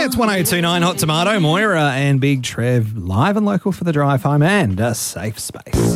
It's 1029 Hot Tomato, Moira and Big Trev, live and local for the drive home and a safe space.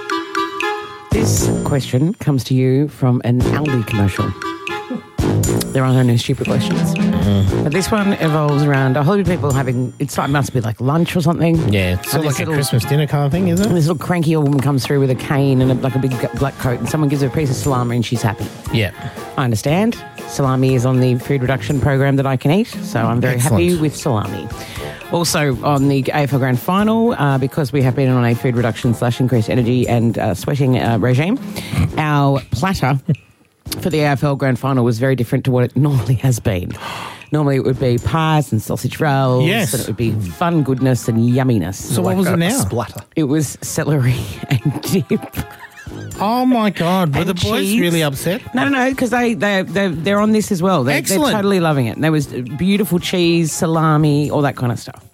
This question comes to you from an Aldi commercial. There are no stupid questions. But this one evolves around a whole heap of people having, must be like lunch or something. Yeah, it's sort of like a Christmas dinner kind of thing, isn't it? This little cranky old woman comes through with a cane and a big black coat, and someone gives her a piece of salami and she's happy. Yeah. I understand. Salami is on the food reduction program that I can eat, so I'm very happy with salami. Also on the AFL Grand Final, because we have been on a food reduction / increased energy and sweating regime, our platter for the AFL Grand Final was very different to what it normally has been. Normally it would be pies and sausage rolls. Yes. And it would be fun goodness and yumminess. So what was it now? Splatter. It was celery and dip. Oh, my God. Were the boys cheese. really upset? No, because they're on this as well. They're Excellent. totally loving it. And there was beautiful cheese, salami, all that kind of stuff.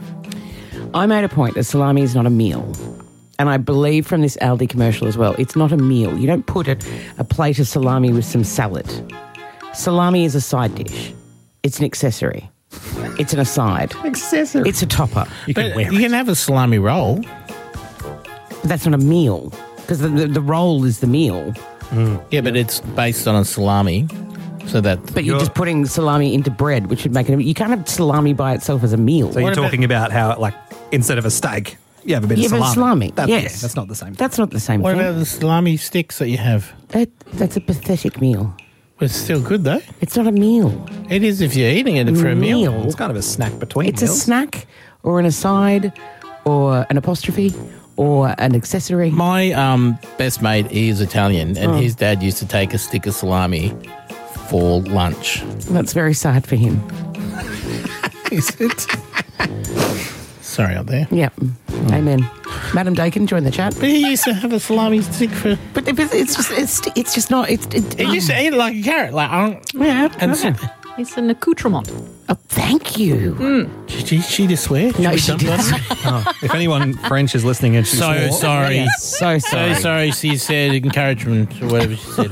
I made a point that salami is not a meal. And I believe from this Aldi commercial as well, it's not a meal. You don't put a plate of salami with some salad. Salami is a side dish. It's an accessory. It's an aside. Accessory. It's a topper. You can wear You it. can have a salami roll. But that's not a meal. Because the roll is the meal. Yeah, but it's based on a salami. So that... But you're just putting salami into bread, which would make it... You can't have salami by itself as a meal. So you're talking about how, like, instead of a steak, you have a bit of salami. salami. That's, yes. yeah, that's not the same thing. That's not the same What thing. about the salami sticks that you have? That's a pathetic meal. Well, it's still good, though. It's not a meal. It is if you're eating it for a meal. It's kind of a snack between It's meals. a snack or an aside or an apostrophe or an accessory. My best mate, he is Italian, and his dad used to take a stick of salami for lunch. That's very sad for him. Is it? Sorry out there. Yep. Amen. Madam Dakin, join the chat. But he used to have a salami stick for... But it's just not... He used to eat it like a carrot. Like, yeah. and okay. It's an accoutrement. Oh, thank you. Did she just swear? No, Should she we dump didn't. that? If anyone French is listening and she's So sorry. So sorry. So sorry she said encouragement or whatever she said.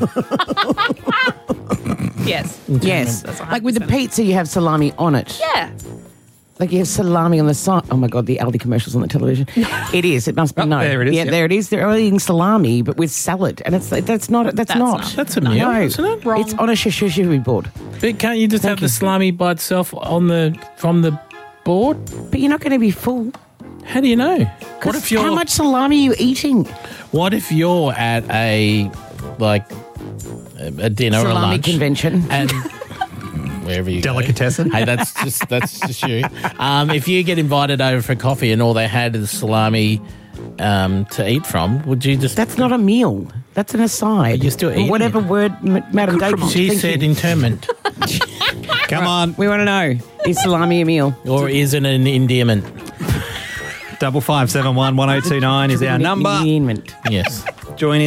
Yes. Yes. That's Like with the 100%. pizza, you have salami on it. Yeah. Like you have salami on the side. Oh my God, the Aldi commercial's on the television. It is. It must be. Oh, No, there it is, Yeah, yep. there it is. They're eating salami, but with salad, and that's not. That's a meal, No, isn't it? Wrong. It's on a charcuterie board. But can't you just have the salami by itself from the board? But you're not going to be full. How do you know? 'Cause how much salami are you eating? What if you're at a dinner or a Salami lunch convention. and wherever you Delicatessen. go. Hey, that's just you. If you get invited over for coffee and all they had is salami to eat from, would you just? That's not a meal. That's an aside. But you're still eating Whatever it. word Madam Dakin. She said interment, Come on. We want to know: is salami a meal? or is it an endearment? 5571 1029 is our number. Entertainment. Yes. Join in.